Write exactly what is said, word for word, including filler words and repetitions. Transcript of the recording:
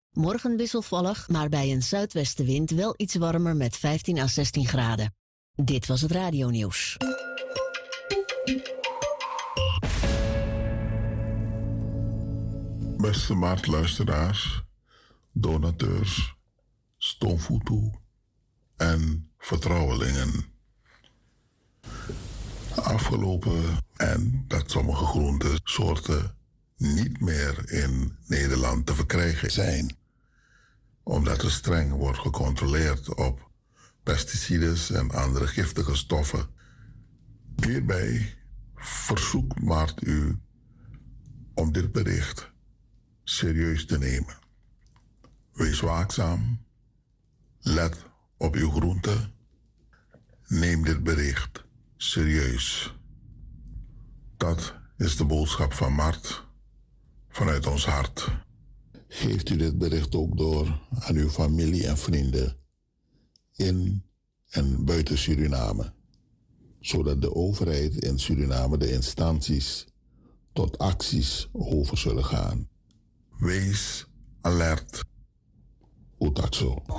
Morgen wisselvallig, maar bij een zuidwestenwind wel iets warmer met vijftien à zestien graden. Dit was het radionieuws. Beste marktluisteraars, donateurs, stoomvoetu en vertrouwelingen. Afgelopen en dat sommige groentesoorten niet meer in Nederland te verkrijgen zijn, omdat er streng wordt gecontroleerd op pesticides en andere giftige stoffen. Hierbij verzoekt Mart u om dit bericht serieus te nemen. Wees waakzaam, let op uw groenten, neem dit bericht serieus. Dat is de boodschap van Mart vanuit ons hart. Geeft u dit bericht ook door aan uw familie en vrienden in en buiten Suriname, zodat de overheid in Suriname de instanties tot acties over zullen gaan. Wees alert. Oetakso.